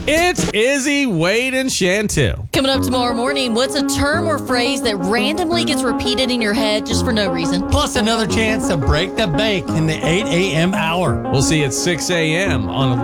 It's Izzy, Wade, and Chantel. Coming up tomorrow morning, what's a term or phrase that randomly gets repeated in your head just for no reason? Plus another chance to break the bank in the 8 a.m. hour. We'll see you at 6 a.m. on